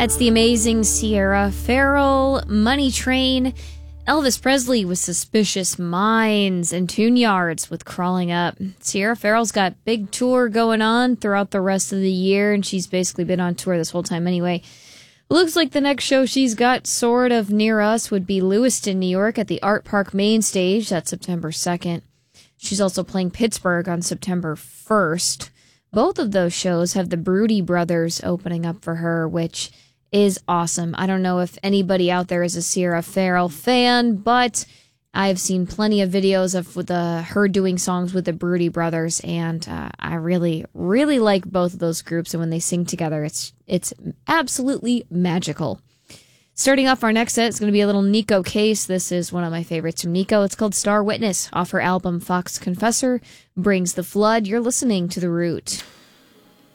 That's the amazing Sierra Farrell, Money Train, Elvis Presley with Suspicious Minds, and Tune Yards with Crawling Up. Sierra Farrell's got big tour going on throughout the rest of the year, and she's basically been on tour this whole time anyway. Looks like the next show she's got sort of near us would be Lewiston, New York at the Art Park Main Stage. That's September 2nd. She's also playing Pittsburgh on September 1st. Both of those shows have the Broody Brothers opening up for her, which is awesome. I don't know if anybody out there is a Sierra Farrell fan, but I've seen plenty of videos of her doing songs with the Broody Brothers, and I really, really like both of those groups, and when they sing together, it's absolutely magical. Starting off our next set, it's going to be a little Nico Case. This is one of my favorites from Nico. It's called Star Witness, off her album Fox Confessor, Brings the Flood. You're listening to The Root.